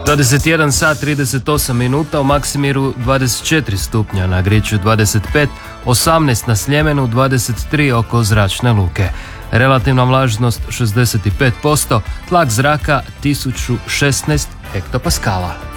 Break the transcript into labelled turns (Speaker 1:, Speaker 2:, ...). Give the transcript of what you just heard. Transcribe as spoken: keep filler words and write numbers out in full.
Speaker 1: dvadeset jedan sat trideset osam minuta, u Maksimiru dvadeset četiri stupnja, na Griču dvadeset pet, osamnaest na Sljemenu, dvadeset tri oko zračne luke. Relativna vlažnost šezdeset pet posto, tlak zraka tisuću šesnaest hektopaskala.